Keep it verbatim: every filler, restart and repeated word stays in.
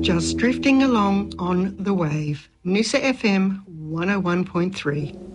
Just drifting along on the wave. Noosa F M one oh one point three.